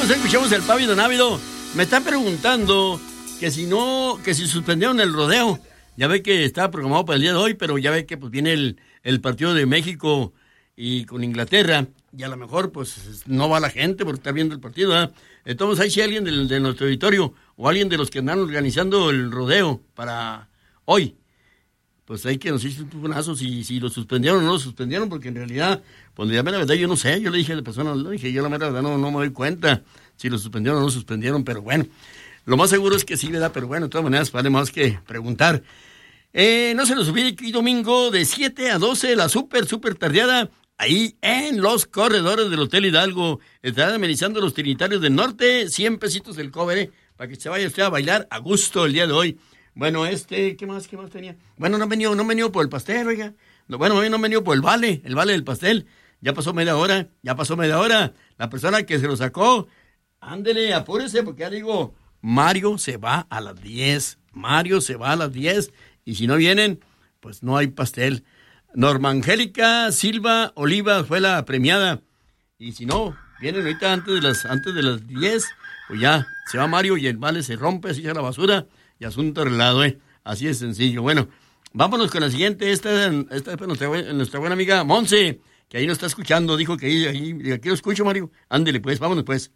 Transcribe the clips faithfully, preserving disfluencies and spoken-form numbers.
Vámonos, escuchamos el Pávido Návido. Me están preguntando que si no, que si suspendieron el rodeo. Ya ve que estaba programado para el día de hoy, pero ya ve que pues viene el, el partido de México y con Inglaterra, y a lo mejor pues no va la gente por estar viendo el partido, ¿verdad? Entonces, ahí si alguien del, de nuestro auditorio o alguien de los que andan organizando el rodeo para hoy, pues hay que nos hizo un tufonazo si, si lo suspendieron o no lo suspendieron, porque en realidad, pues ya la verdad yo no sé, yo le dije a la persona, le dije, yo la verdad no, no me doy cuenta si lo suspendieron o no lo suspendieron, pero bueno, lo más seguro es que sí, ¿verdad? Pero bueno, de todas maneras, vale más que preguntar. Eh, no se nos olvide que domingo de siete a doce, la súper, súper tardeada, ahí en los corredores del Hotel Hidalgo, estarán amenizando los trinitarios del norte, cien pesitos el cover, ¿eh? Para que se vaya usted a bailar a gusto el día de hoy. Bueno, este, ¿qué más, qué más tenía? Bueno, no han venido, no han venido por el pastel, oiga. No, bueno, no han venido por el vale, el vale del pastel. Ya pasó media hora, ya pasó media hora. La persona que se lo sacó, ándele, apúrese, porque ya digo, Mario se va a las diez. Mario se va a las diez. Y si no vienen, pues no hay pastel. Norma Angélica Silva Oliva fue la premiada. Y si no, vienen ahorita antes de las antes de las diez, pues ya se va Mario y el vale se rompe, se echa la basura y asunto arreglado, ¿eh? Así es sencillo. Bueno, vámonos con la siguiente. Esta, esta es nuestra, nuestra buena amiga Monse, que ahí nos está escuchando. Dijo que ahí, ahí aquí lo escucho, Mario. Ándele, pues, vámonos, pues.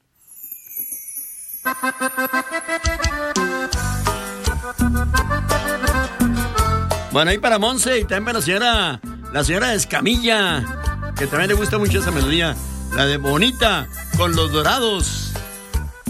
Bueno, ahí para Monse y también para la señora, la señora Escamilla, que también le gusta mucho esa melodía, la de Bonita con los Dorados.